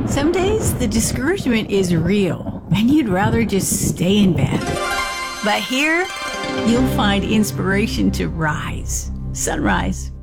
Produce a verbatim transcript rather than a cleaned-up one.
Some days the discouragement is real and you'd rather just stay in bed. But here, you'll find inspiration to rise. Sunrise